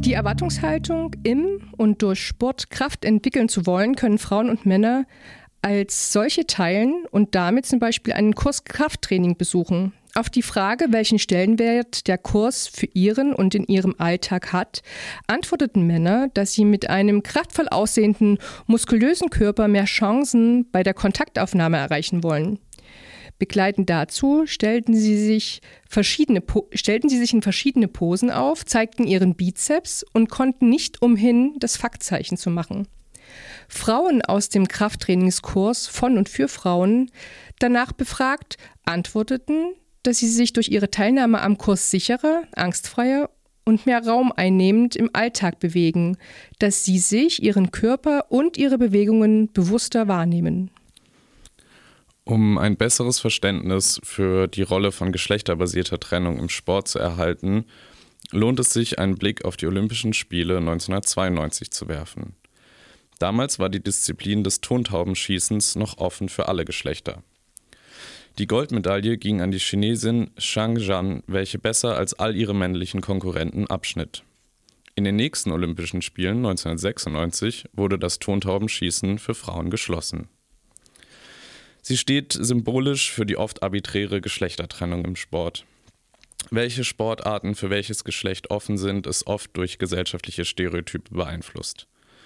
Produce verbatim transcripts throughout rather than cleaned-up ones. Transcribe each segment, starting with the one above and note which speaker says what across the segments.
Speaker 1: Die Erwartungshaltung, im und durch Sport Kraft entwickeln zu wollen, können Frauen und Männer als solche teilen und damit zum Beispiel einen Kurs Krafttraining besuchen. Auf die Frage, welchen Stellenwert der Kurs für ihren und in ihrem Alltag hat, antworteten Männer, dass sie mit einem kraftvoll aussehenden, muskulösen Körper mehr Chancen bei der Kontaktaufnahme erreichen wollen. Begleitend dazu stellten sie sich verschiedene po- stellten sie sich in verschiedene Posen auf, zeigten ihren Bizeps und konnten nicht umhin, das Fackzeichen zu machen. Frauen aus dem Krafttrainingskurs von und für Frauen, danach befragt, antworteten, dass sie sich durch ihre Teilnahme am Kurs sicherer, angstfreier und mehr Raum einnehmend im Alltag bewegen, dass sie sich, ihren Körper und ihre Bewegungen bewusster wahrnehmen.
Speaker 2: Um ein besseres Verständnis für die Rolle von geschlechterbasierter Trennung im Sport zu erhalten, lohnt es sich, einen Blick auf die Olympischen Spiele neunzehnhundertzweiundneunzig zu werfen. Damals war die Disziplin des Tontaubenschießens noch offen für alle Geschlechter. Die Goldmedaille ging an die Chinesin Zhang Zhan, welche besser als all ihre männlichen Konkurrenten abschnitt. In den nächsten Olympischen Spielen neunzehnhundertsechsundneunzig wurde das Tontaubenschießen für Frauen geschlossen. Sie steht symbolisch für die oft arbiträre Geschlechtertrennung im Sport. Welche Sportarten für welches Geschlecht offen sind, ist oft durch gesellschaftliche Stereotype beeinflusst.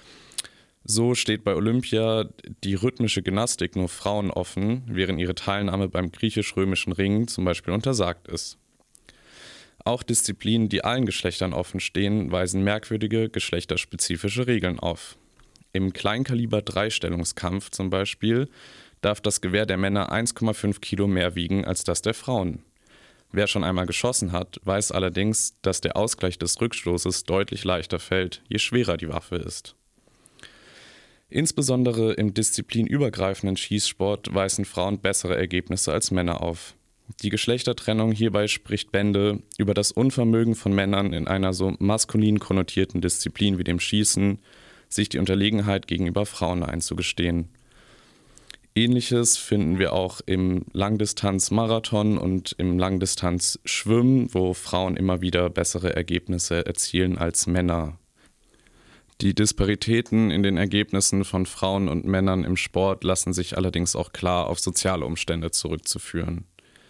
Speaker 2: So steht bei Olympia die rhythmische Gymnastik nur Frauen offen, während ihre Teilnahme beim griechisch-römischen Ringen zum Beispiel untersagt ist. Auch Disziplinen, die allen Geschlechtern offen stehen, weisen merkwürdige geschlechterspezifische Regeln auf. Im Kleinkaliber-Dreistellungskampf zum Beispiel darf das Gewehr der Männer eins Komma fünf Kilo mehr wiegen als das der Frauen. Wer schon einmal geschossen hat, weiß allerdings, dass der Ausgleich des Rückstoßes deutlich leichter fällt, je schwerer die Waffe ist. Insbesondere im disziplinübergreifenden Schießsport weisen Frauen bessere Ergebnisse als Männer auf. Die Geschlechtertrennung hierbei spricht Bände über das Unvermögen von Männern in einer so maskulin konnotierten Disziplin wie dem Schießen, sich die Unterlegenheit gegenüber Frauen einzugestehen. Ähnliches finden wir auch im Langdistanz-Marathon und im Langdistanz-Schwimmen, wo Frauen immer wieder bessere Ergebnisse erzielen als Männer. Die Disparitäten in den Ergebnissen von Frauen und Männern im Sport lassen sich allerdings auch klar auf soziale Umstände zurückzuführen.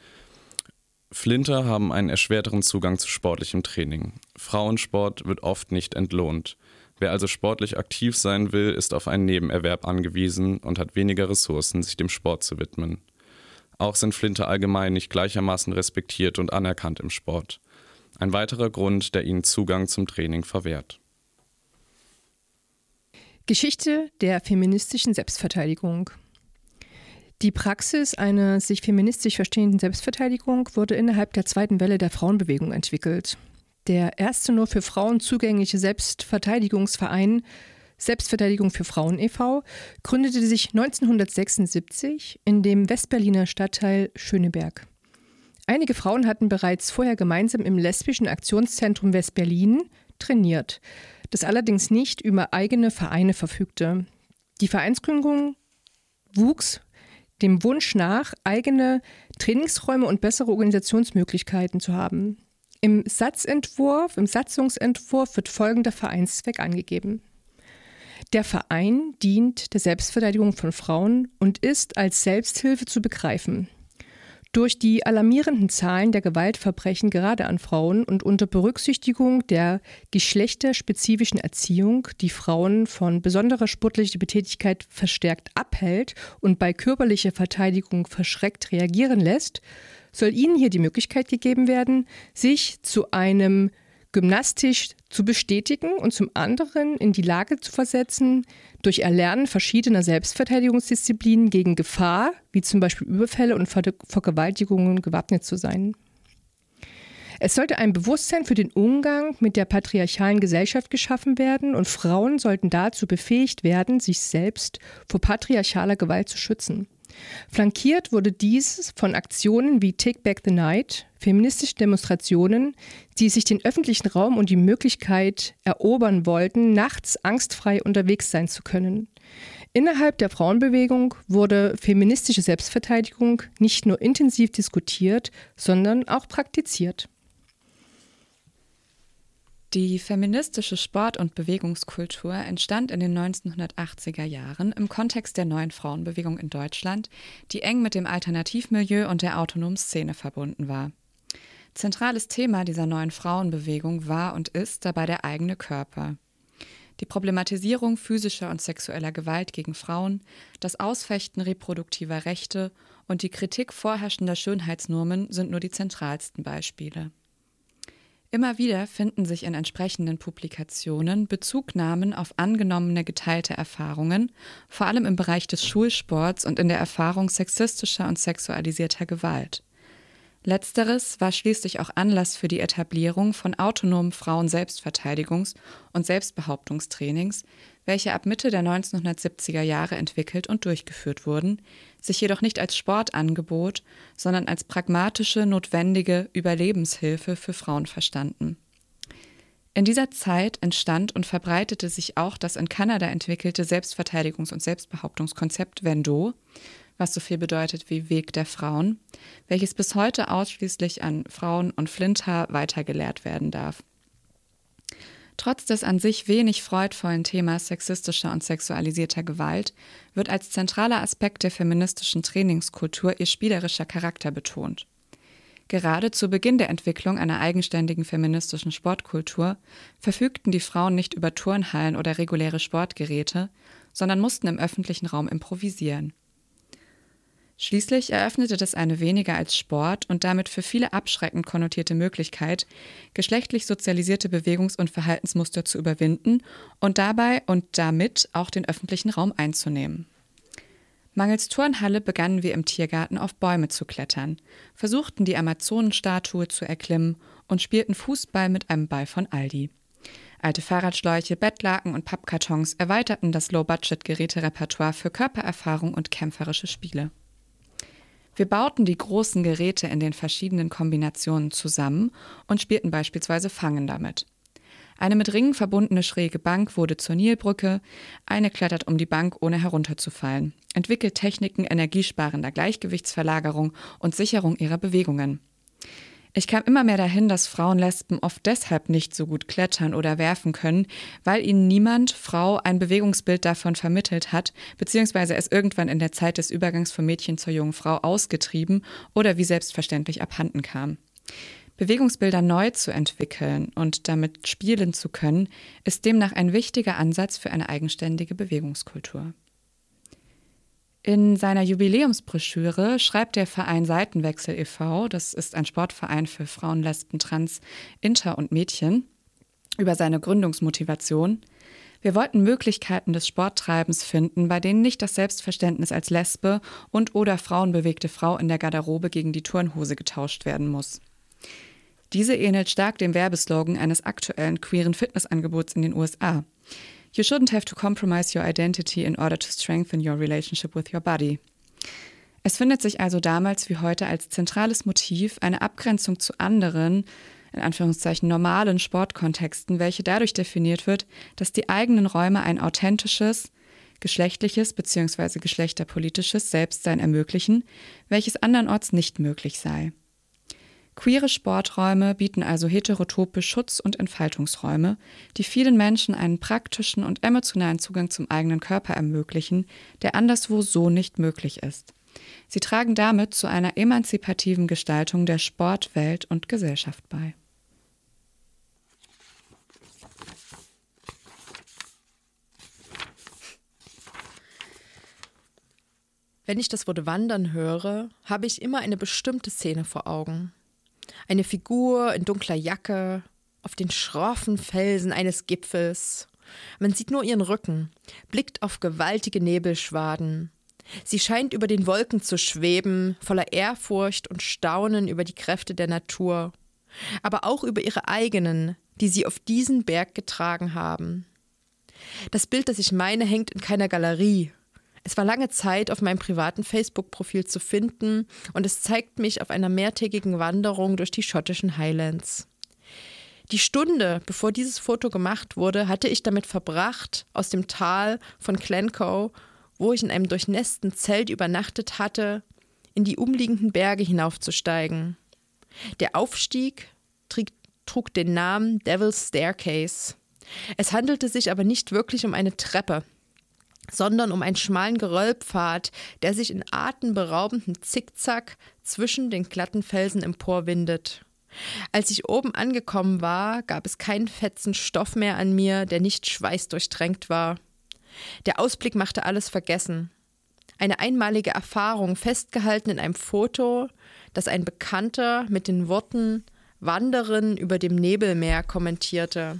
Speaker 2: Flinter haben einen erschwerteren Zugang zu sportlichem Training. Frauensport wird oft nicht entlohnt. Wer also sportlich aktiv sein will, ist auf einen Nebenerwerb angewiesen und hat weniger Ressourcen, sich dem Sport zu widmen. Auch sind Flinter allgemein nicht gleichermaßen respektiert und anerkannt im Sport. Ein weiterer Grund, der ihnen Zugang zum Training verwehrt.
Speaker 1: Geschichte der feministischen Selbstverteidigung. Die Praxis einer sich feministisch verstehenden Selbstverteidigung wurde innerhalb der zweiten Welle der Frauenbewegung entwickelt. Der erste nur für Frauen zugängliche Selbstverteidigungsverein Selbstverteidigung für Frauen e V gründete sich neunzehnhundertsechsundsiebzig in dem Westberliner Stadtteil Schöneberg. Einige Frauen hatten bereits vorher gemeinsam im lesbischen Aktionszentrum Westberlin trainiert, das allerdings nicht über eigene Vereine verfügte. Die Vereinsgründung wuchs dem Wunsch nach, eigene Trainingsräume und bessere Organisationsmöglichkeiten zu haben. Im Satzentwurf, im Satzungsentwurf wird folgender Vereinszweck angegeben. Der Verein dient der Selbstverteidigung von Frauen und ist als Selbsthilfe zu begreifen. Durch die alarmierenden Zahlen der Gewaltverbrechen gerade an Frauen und unter Berücksichtigung der geschlechterspezifischen Erziehung, die Frauen von besonderer sportlicher Betätigkeit verstärkt abhält und bei körperlicher Verteidigung verschreckt reagieren lässt, soll ihnen hier die Möglichkeit gegeben werden, sich zu einem gymnastisch zu bestätigen und zum anderen in die Lage zu versetzen, durch Erlernen verschiedener Selbstverteidigungsdisziplinen gegen Gefahr, wie zum Beispiel Überfälle und Vergewaltigungen, gewappnet zu sein. Es sollte ein Bewusstsein für den Umgang mit der patriarchalen Gesellschaft geschaffen werden und Frauen sollten dazu befähigt werden, sich selbst vor patriarchaler Gewalt zu schützen. Flankiert wurde dies von Aktionen wie Take Back the Night, feministischen Demonstrationen, die sich den öffentlichen Raum und die Möglichkeit erobern wollten, nachts angstfrei unterwegs sein zu können. Innerhalb der Frauenbewegung wurde feministische Selbstverteidigung nicht nur intensiv diskutiert, sondern auch praktiziert.
Speaker 3: Die feministische Sport- und Bewegungskultur entstand in den neunzehnhundertachtziger Jahren im Kontext der neuen Frauenbewegung in Deutschland, die eng mit dem Alternativmilieu und der autonomen Szene verbunden war. Zentrales Thema dieser neuen Frauenbewegung war und ist dabei der eigene Körper. Die Problematisierung physischer und sexueller Gewalt gegen Frauen, das Ausfechten reproduktiver Rechte und die Kritik vorherrschender Schönheitsnormen sind nur die zentralsten Beispiele. Immer wieder finden sich in entsprechenden Publikationen Bezugnahmen auf angenommene geteilte Erfahrungen, vor allem im Bereich des Schulsports und in der Erfahrung sexistischer und sexualisierter Gewalt. Letzteres war schließlich auch Anlass für die Etablierung von autonomen Frauen-Selbstverteidigungs- und Selbstbehauptungstrainings, welche ab Mitte der neunzehnhundertsiebziger Jahre entwickelt und durchgeführt wurden, sich jedoch nicht als Sportangebot, sondern als pragmatische, notwendige Überlebenshilfe für Frauen verstanden. In dieser Zeit entstand und verbreitete sich auch das in Kanada entwickelte Selbstverteidigungs- und Selbstbehauptungskonzept Vendo, was so viel bedeutet wie Weg der Frauen, welches bis heute ausschließlich an Frauen und Flinter weitergelehrt werden darf. Trotz des an sich wenig freudvollen Themas sexistischer und sexualisierter Gewalt wird als zentraler Aspekt der feministischen Trainingskultur ihr spielerischer Charakter betont. Gerade zu Beginn der Entwicklung einer eigenständigen feministischen Sportkultur verfügten die Frauen nicht über Turnhallen oder reguläre Sportgeräte, sondern mussten im öffentlichen Raum improvisieren. Schließlich eröffnete das eine weniger als Sport und damit für viele abschreckend konnotierte Möglichkeit, geschlechtlich sozialisierte Bewegungs- und Verhaltensmuster zu überwinden und dabei und damit auch den öffentlichen Raum einzunehmen. Mangels Turnhalle begannen wir im Tiergarten auf Bäume zu klettern, versuchten die Amazonenstatue zu erklimmen und spielten Fußball mit einem Ball von Aldi. Alte Fahrradschläuche, Bettlaken und Pappkartons erweiterten das Low-Budget-Geräterepertoire für Körpererfahrung und kämpferische Spiele. Wir bauten die großen Geräte in den verschiedenen Kombinationen zusammen und spielten beispielsweise Fangen damit. Eine mit Ringen verbundene schräge Bank wurde zur Nilbrücke, eine klettert um die Bank, ohne herunterzufallen, entwickelt Techniken energiesparender Gleichgewichtsverlagerung und Sicherung ihrer Bewegungen. Ich kam immer mehr dahin, dass Frauenlesben oft deshalb nicht so gut klettern oder werfen können, weil ihnen niemand, Frau, ein Bewegungsbild davon vermittelt hat, beziehungsweise es irgendwann in der Zeit des Übergangs vom Mädchen zur jungen Frau ausgetrieben oder wie selbstverständlich abhanden kam. Bewegungsbilder neu zu entwickeln und damit spielen zu können, ist demnach ein wichtiger Ansatz für eine eigenständige Bewegungskultur. In seiner Jubiläumsbroschüre schreibt der Verein Seitenwechsel e V, das ist ein Sportverein für Frauen, Lesben, Trans, Inter und Mädchen, über seine Gründungsmotivation: Wir wollten Möglichkeiten des Sporttreibens finden, bei denen nicht das Selbstverständnis als Lesbe und oder frauenbewegte Frau in der Garderobe gegen die Turnhose getauscht werden muss. Diese ähnelt stark dem Werbeslogan eines aktuellen queeren Fitnessangebots in den U S A. You shouldn't have to compromise your identity in order to strengthen your relationship with your body. Es findet sich also damals wie heute als zentrales Motiv eine Abgrenzung zu anderen, in Anführungszeichen normalen Sportkontexten, welche dadurch definiert wird, dass die eigenen Räume ein authentisches, geschlechtliches bzw. geschlechterpolitisches Selbstsein ermöglichen, welches andernorts nicht möglich sei. Queere Sporträume bieten also heterotope Schutz- und Entfaltungsräume, die vielen Menschen einen praktischen und emotionalen Zugang zum eigenen Körper ermöglichen, der anderswo so nicht möglich ist. Sie tragen damit zu einer emanzipativen Gestaltung der Sportwelt und Gesellschaft bei.
Speaker 1: Wenn ich das Wort Wandern höre, habe ich immer eine bestimmte Szene vor Augen. Eine Figur in dunkler Jacke, auf den schroffen Felsen eines Gipfels. Man sieht nur ihren Rücken, blickt auf gewaltige Nebelschwaden. Sie scheint über den Wolken zu schweben, voller Ehrfurcht und Staunen über die Kräfte der Natur, aber auch über ihre eigenen, die sie auf diesen Berg getragen haben. Das Bild, das ich meine, hängt in keiner Galerie. Es war lange Zeit auf meinem privaten Facebook-Profil zu finden und es zeigt mich auf einer mehrtägigen Wanderung durch die schottischen Highlands. Die Stunde, bevor dieses Foto gemacht wurde, hatte ich damit verbracht, aus dem Tal von Glencoe, wo ich in einem durchnässten Zelt übernachtet hatte, in die umliegenden Berge hinaufzusteigen. Der Aufstieg
Speaker 4: trug den Namen Devil's Staircase. Es handelte sich aber nicht wirklich um eine Treppe, sondern um einen schmalen Geröllpfad, der sich in atemberaubendem Zickzack zwischen den glatten Felsen emporwindet. Als ich oben angekommen war, gab es keinen Fetzen Stoff mehr an mir, der nicht schweißdurchtränkt war. Der Ausblick machte alles vergessen. Eine einmalige Erfahrung, festgehalten in einem Foto, das ein Bekannter mit den Worten »Wanderin über dem Nebelmeer« kommentierte.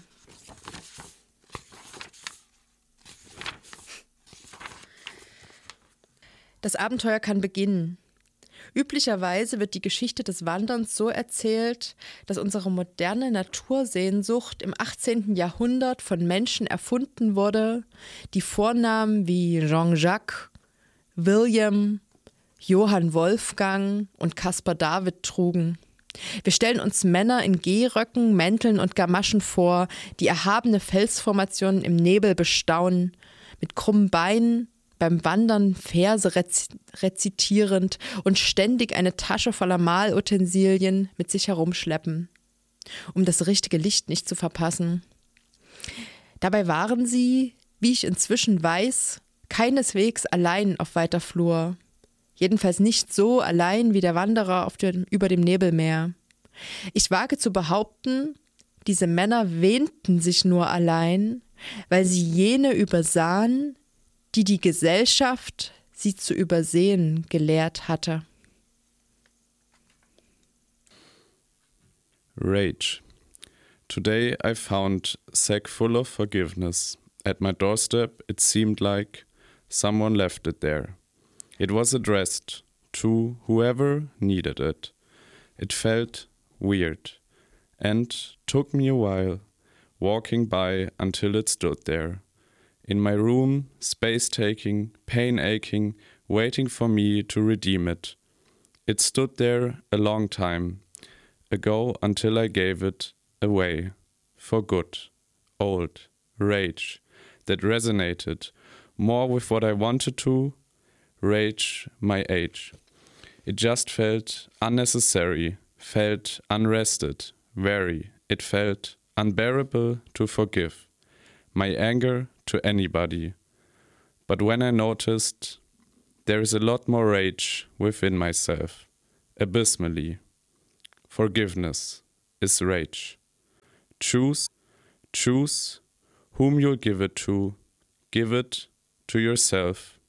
Speaker 4: Das Abenteuer kann beginnen. Üblicherweise wird die Geschichte des Wanderns so erzählt, dass unsere moderne Natursehnsucht im achtzehnten Jahrhundert von Menschen erfunden wurde, die Vornamen wie Jean-Jacques, William, Johann Wolfgang und Caspar David trugen. Wir stellen uns Männer in Gehröcken, Mänteln und Gamaschen vor, die erhabene Felsformationen im Nebel bestaunen, mit krummen Beinen, beim Wandern Verse rez- rezitierend und ständig eine Tasche voller Malutensilien mit sich herumschleppen, um das richtige Licht nicht zu verpassen. Dabei waren sie, wie ich inzwischen weiß, keineswegs allein auf weiter Flur. Jedenfalls nicht so allein wie der Wanderer auf dem, über dem Nebelmeer. Ich wage zu behaupten, diese Männer wähnten sich nur allein, weil sie jene übersahen, die die Gesellschaft sie zu übersehen gelehrt hatte.
Speaker 2: Rage. Today I found sack full of forgiveness. At my doorstep it seemed like someone left it there. It was addressed to whoever needed it. It felt weird and took me a while walking by until it stood there. In my room, space-taking, pain-aching, waiting for me to redeem it. It stood there a long time ago until I gave it away for good. Old rage that resonated more with what I wanted to, rage my age. It just felt unnecessary, felt unrested, very. It felt unbearable to forgive. My anger to anybody. But when I noticed there is a lot more rage within myself, abysmally. Forgiveness is rage. Choose, choose whom you'll give it to. Give it to yourself